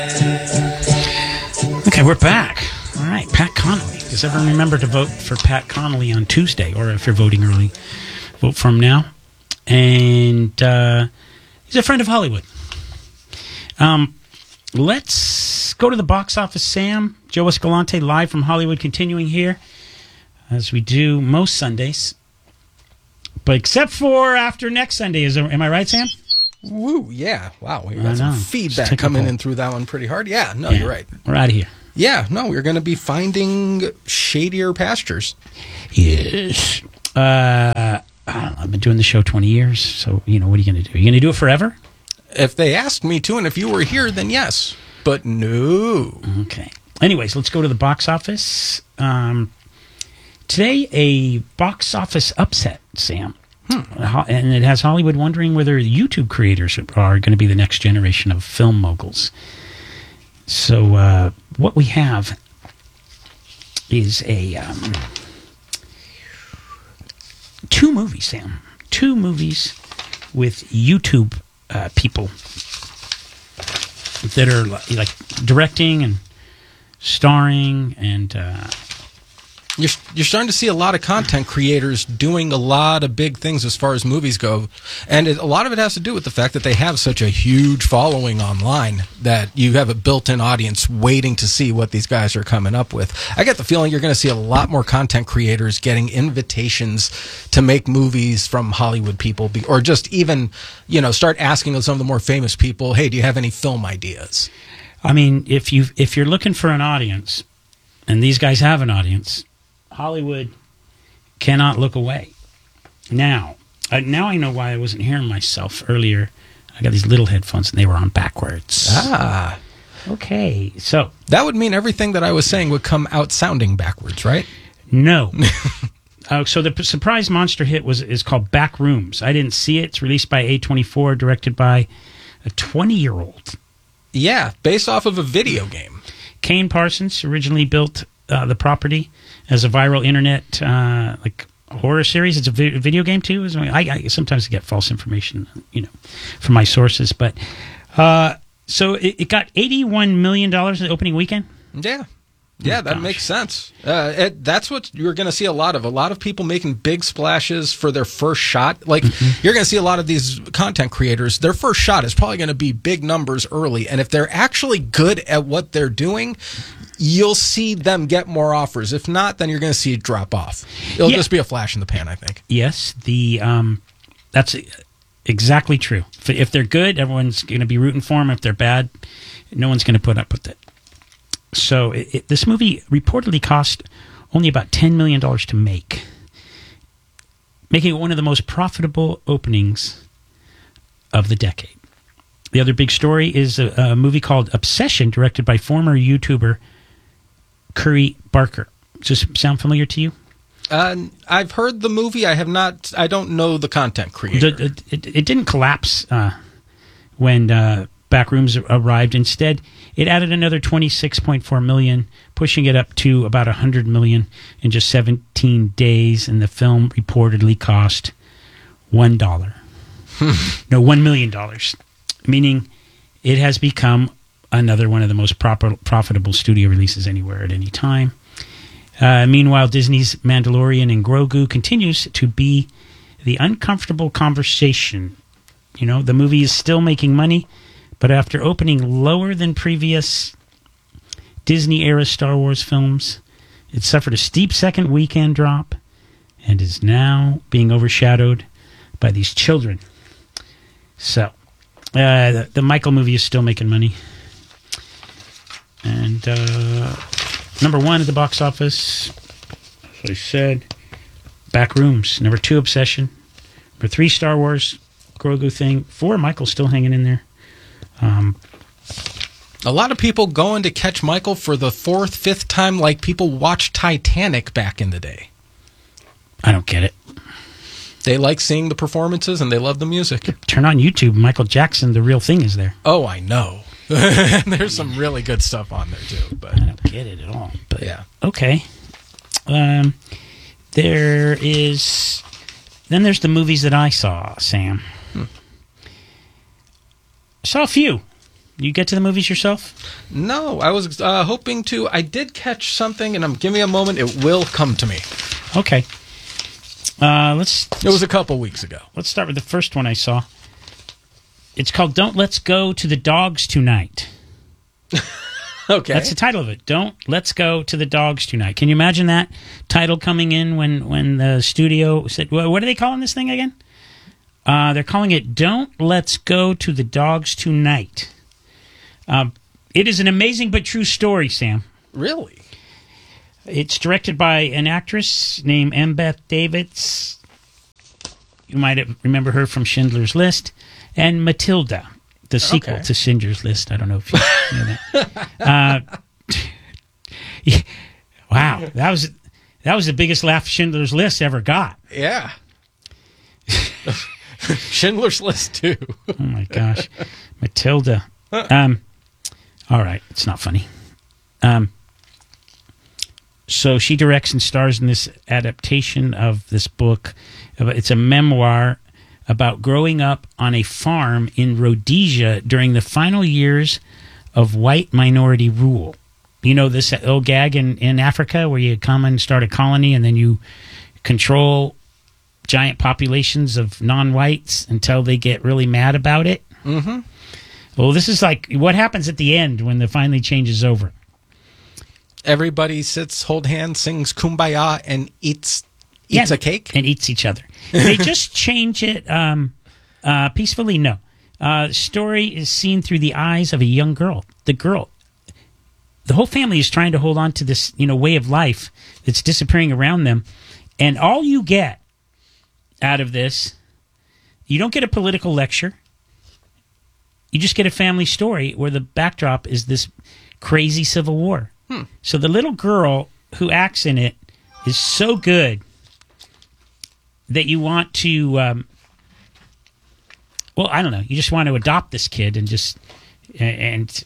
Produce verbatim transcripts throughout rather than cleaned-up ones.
Okay, we're back. All right, Pat Connolly. Does everyone remember to vote for Pat Connolly on Tuesday? Or if you're voting early, vote for him now. And uh, he's a friend of Hollywood. Um, let's go to the box office, Sam. Joe Escalante live from Hollywood, continuing here, as we do most Sundays. But except for after next Sunday. Is there, am I right, Sam? Woo, yeah. Wow, we got some feedback coming in through that one pretty hard. Yeah, no, yeah, you're right. We're out of here. Yeah, no, we're going to be finding shadier pastures. Yes. Uh, I don't know, I've been doing the show twenty years, so, you know, what are you going to do? Are you going to do it forever? If they asked me to, and if you were here, then yes. But no. Okay. Anyways, let's go to the box office. Um, today, a box office upset, Sam. Hmm. And it has Hollywood wondering whether YouTube creators are going to be the next generation of film moguls. So uh, what we have is a um, two movies, Sam. Two movies with YouTube uh, people that are like directing and starring and... Uh, You're, you're starting to see a lot of content creators doing a lot of big things as far as movies go. And it, a lot of it has to do with the fact that they have such a huge following online that you have a built-in audience waiting to see what these guys are coming up with. I get the feeling you're going to see a lot more content creators getting invitations to make movies from Hollywood people, be, or just even, you know, start asking some of the more famous people, hey, do you have any film ideas? I mean, if you if you're looking for an audience, and these guys have an audience, Hollywood cannot look away. Now, uh, now I know why I wasn't hearing myself earlier. I got these little headphones, and they were on backwards. Ah. Okay, so... That would mean everything that I was saying would come out sounding backwards, right? No. uh, so the p- surprise monster hit was is called Back Rooms. I didn't see it. It's released by A twenty-four, directed by a twenty-year-old. Yeah, based off of a video game. Kane Parsons originally built uh, the property as a viral internet uh, like horror series. It's a vi- video game too. I, I sometimes get false information, you know, from my sources. But uh, so it, it got eighty-one million dollars in the opening weekend. Yeah. Yeah, oh, that gosh. makes sense. Uh, it, that's what you're going to see a lot of. A lot of people making big splashes for their first shot. Like, mm-hmm. You're going to see a lot of these content creators, their first shot is probably going to be big numbers early. And if they're actually good at what they're doing, you'll see them get more offers. If not, then you're going to see it drop off. It'll yeah. just be a flash in the pan, I think. Yes, the um, that's exactly true. If, if they're good, everyone's going to be rooting for them. If they're bad, no one's going to put up with it. So it, it, this movie reportedly cost only about ten million dollars to make, making it one of the most profitable openings of the decade. The other big story is a, a movie called Obsession, directed by former YouTuber Curry Barker. Does this sound familiar to you? Uh, I've heard the movie. I have not. I don't know the content creator. It, it, it, it didn't collapse uh, when uh, Backrooms arrived. Instead, it added another twenty-six point four million dollars, pushing it up to about one hundred million dollars in just seventeen days, and the film reportedly cost one dollar. No, one million dollars, meaning it has become another one of the most proper, profitable studio releases anywhere at any time. Uh, meanwhile, Disney's Mandalorian and Grogu continues to be the uncomfortable conversation. You know, the movie is still making money, but after opening lower than previous Disney-era Star Wars films, it suffered a steep second weekend drop and is now being overshadowed by these children. So, uh, the, the Michael movie is still making money. And uh, number one at the box office, as I said, Backrooms. Number two, Obsession. Number three, Star Wars, Grogu thing. Four, Michael's still hanging in there. Um, a lot of people going to catch Michael for the fourth, fifth time, like people watched Titanic back in the day. I don't get it. They like seeing the performances and they love the music. Turn on YouTube. Michael Jackson, The Real Thing, is there. Oh, I know. There's some really good stuff on there too. But I don't get it at all. But yeah. Okay. Um, there is. Then there's the movies that I saw, Sam. Hmm. I saw a few. You get to the movies yourself? No, I was uh, hoping to. I did catch something, and I'm give me a moment. It will come to me. Okay. Uh, let's. It was a couple weeks ago. Let's start with the first one I saw. It's called "Don't Let's Go to the Dogs Tonight." Okay, that's the title of it. "Don't Let's Go to the Dogs Tonight." Can you imagine that title coming in when when the studio said, "What are they calling this thing again?" Uh, they're calling it "Don't Let's Go to the Dogs Tonight." Um, it is an amazing but true story, Sam. Really? It's directed by an actress named Embeth Davidtz. You might remember her from Schindler's List. And Matilda, the sequel okay. to Schindler's List. I don't know if you know that. Uh, yeah, wow, that was that was the biggest laugh Schindler's List ever got. Yeah. Schindler's List too. Oh my gosh, Matilda. Um, all right, it's not funny. Um, so she directs and stars in this adaptation of this book. It's a memoir about growing up on a farm in Rhodesia during the final years of white minority rule. You know this old gag in, in Africa where you come and start a colony and then you control giant populations of non-whites until they get really mad about it? Mm-hmm. Well, this is like what happens at the end when the finally change is over. Everybody sits, hold hands, sings Kumbaya, and eats eats yeah, a cake? And eats each other. They just change it um, uh, peacefully? No. Uh, the story is seen through the eyes of a young girl. The girl. The whole family is trying to hold on to this, you know, way of life that's disappearing around them. And all you get out of this, you don't get a political lecture. You just get a family story where the backdrop is this crazy civil war. Hmm. So the little girl who acts in it is so good that you want to, um, well, I don't know, you just want to adopt this kid and just, and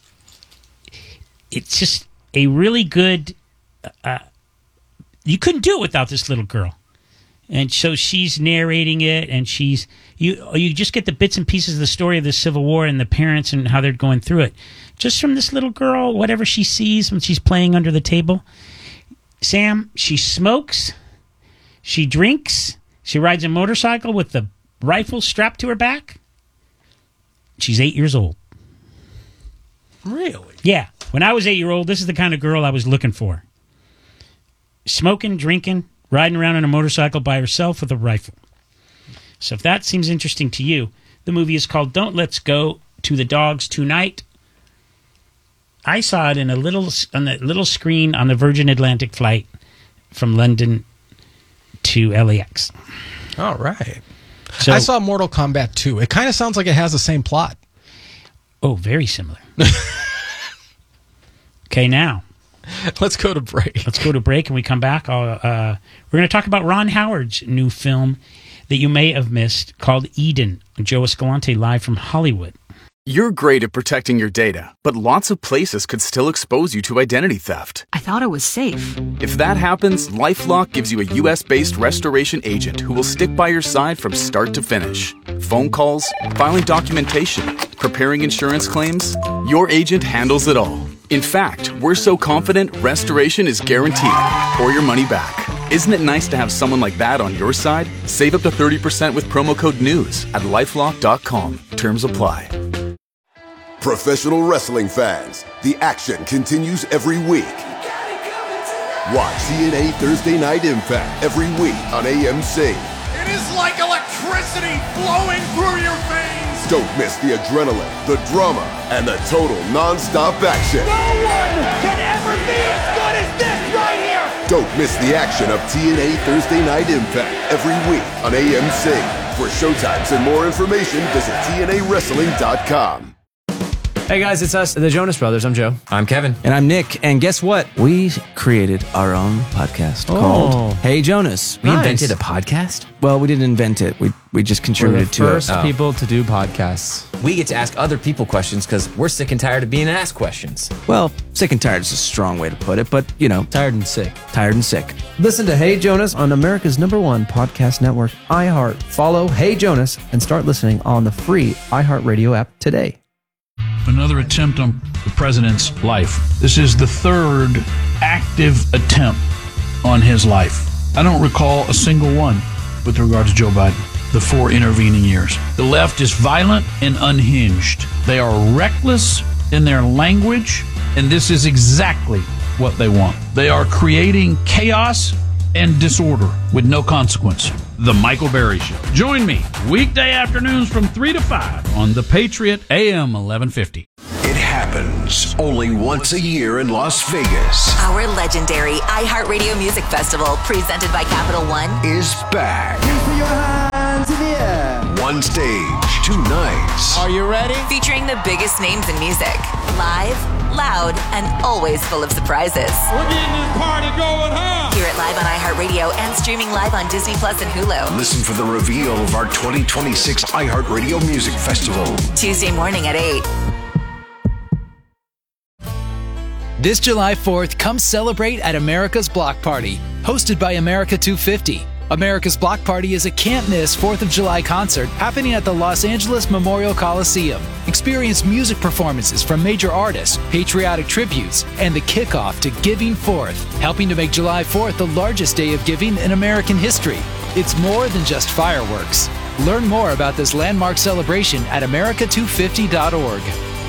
it's just a really good, uh, you couldn't do it without this little girl. And so she's narrating it, and she's you. You just get the bits and pieces of the story of the Civil War and the parents and how they're going through it, just from this little girl. Whatever she sees when she's playing under the table, Sam. She smokes, she drinks, she rides a motorcycle with the rifle strapped to her back. She's eight years old. Really? Yeah. When I was eight year old, this is the kind of girl I was looking for. Smoking, drinking, riding around on a motorcycle by herself with a rifle. So if that seems interesting to you, the movie is called Don't Let's Go to the Dogs Tonight. I saw it in a little on the little screen on the Virgin Atlantic flight from London to L A X. All right. So, I saw Mortal Kombat two. It kind of sounds like it has the same plot. Oh, very similar. Okay, now. Let's go to break. Let's go to break, and we come back. I'll, uh, we're going to talk about Ron Howard's new film that you may have missed called Eden. Joe Escalante live from Hollywood. You're great at protecting your data, but lots of places could still expose you to identity theft. I thought it was safe. If that happens, LifeLock gives you a U S based restoration agent who will stick by your side from start to finish. Phone calls, filing documentation, preparing insurance claims, your agent handles it all. In fact, we're so confident restoration is guaranteed or your money back. Isn't it nice to have someone like that on your side? Save up to thirty percent with promo code NEWS at lifelock dot com. Terms apply. Professional wrestling fans, the action continues every week. Watch T N A Thursday Night Impact every week on A M C. It is like electricity flowing through your veins. Don't miss the adrenaline, the drama, and the total non-stop action. No one can ever be as good as this right here. Don't miss the action of T N A Thursday Night Impact every week on A M C. For showtimes and more information, visit T N A wrestling dot com. Hey guys, it's us, the Jonas Brothers. I'm Joe. I'm Kevin. And I'm Nick. And guess what? We created our own podcast oh. called Hey Jonas. We nice. invented a podcast? Well, we didn't invent it. We we just contributed to it. We're the first oh. people to do podcasts. We get to ask other people questions because we're sick and tired of being asked questions. Well, sick and tired is a strong way to put it, but, you know. Tired and sick. Tired and sick. Listen to Hey Jonas on America's number one podcast network, iHeart. Follow Hey Jonas and start listening on the free iHeartRadio app today. The another attempt on the president's life. This is the third active attempt on his life. I don't recall a single one with regard to Joe Biden, the four intervening years. The left is violent and unhinged. They are reckless in their language, and this is exactly what they want. They are creating chaos and disorder with no consequence. The Michael Berry Show. Join me weekday afternoons from three to five on The Patriot, A M eleven fifty. It happens only once a year in Las Vegas. Our legendary iHeartRadio Music Festival, presented by Capital One, is back. One stage, two nights. Are you ready? Featuring the biggest names in music. Live, loud, and always full of surprises. We're getting this party going, huh? Hear it live on iHeartRadio and streaming live on Disney Plus and Hulu. Listen for the reveal of our twenty twenty-six iHeartRadio Music Festival. Tuesday morning at eight. This July fourth, come celebrate at America's Block Party, hosted by America two fifty. America's Block Party is a can't-miss fourth of July concert happening at the Los Angeles Memorial Coliseum. Experience music performances from major artists, patriotic tributes, and the kickoff to Giving Fourth, helping to make July fourth the largest day of giving in American history. It's more than just fireworks. Learn more about this landmark celebration at America two fifty dot org.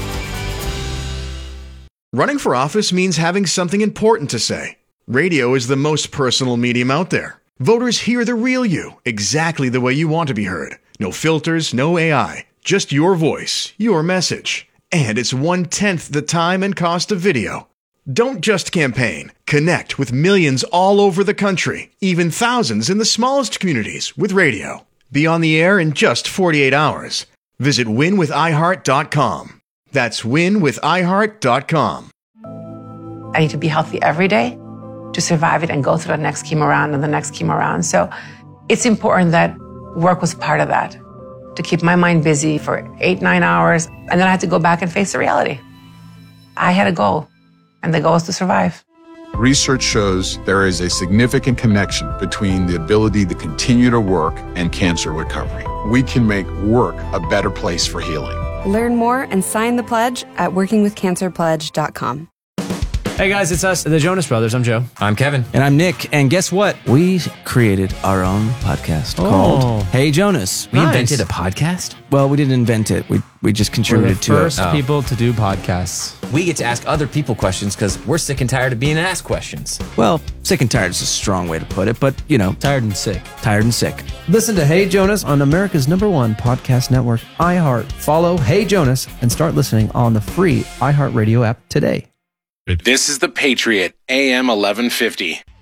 Running for office means having something important to say. Radio is the most personal medium out there. Voters hear the real you, exactly the way you want to be heard. No filters, no A I, just your voice, your message. And it's one-tenth the time and cost of video. Don't just campaign. Connect with millions all over the country, even thousands in the smallest communities with radio. Be on the air in just forty-eight hours. Visit win with i heart dot com. That's win with i heart dot com. I need to be healthy every day to survive it and go through the next chemo round and the next chemo round. So it's important that work was part of that, to keep my mind busy for eight, nine hours. And then I had to go back and face the reality. I had a goal, and the goal is to survive. Research shows there is a significant connection between the ability to continue to work and cancer recovery. We can make work a better place for healing. Learn more and sign the pledge at working with cancer pledge dot com. Hey guys, it's us, the Jonas Brothers. I'm Joe. I'm Kevin. And I'm Nick. And guess what? We created our own podcast Oh. called Hey Jonas. We Nice. invented a podcast? Well, we didn't invent it. We we just We're the contributed to first it. Oh. people to do podcasts. We get to ask other people questions because we're sick and tired of being asked questions. Well, sick and tired is a strong way to put it, but you know, Tired and sick. tired and sick. Listen to Hey Jonas on America's number one podcast network, iHeart. Follow Hey Jonas and start listening on the free iHeartRadio app today. This is The Patriot, A M eleven fifty.